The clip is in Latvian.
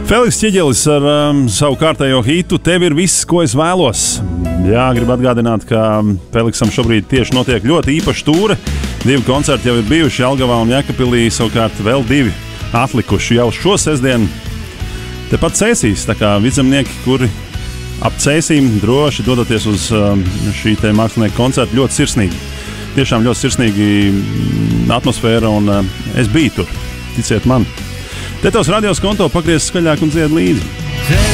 Feliks Ķieģelis ar savu kārtējo hitu Tev ir viss, ko es vēlos. Jā, gribu atgādināt, ka Feliksam šobrīd tieši notiek ļoti īpaša tūre. 2 koncerti jau ir bijuši Jelgavā un Jēkabpilī, savukārt vēl 2 atlikuši jau šo sestdienu. Tepat Cēsīs, tā kā vidzemnieki, kuri ap Cēsīm droši dodaties uz šī te mākslinieka koncerta, ļoti sirsnīgi. Tiešām ļoti sirsnīgi atmosfēra un es biju tur, ticiet man. Te tavs radios konto, pakries skaļāk un dzied līdzi.